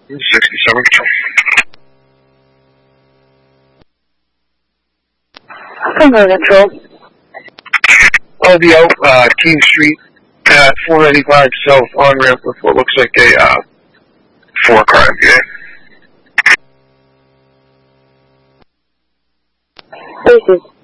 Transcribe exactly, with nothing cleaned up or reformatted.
sixty-seven Control. Congo Control. L D O, uh, King Street at four eighty-five South on ramp with what looks like a uh, four car M V A. Faces.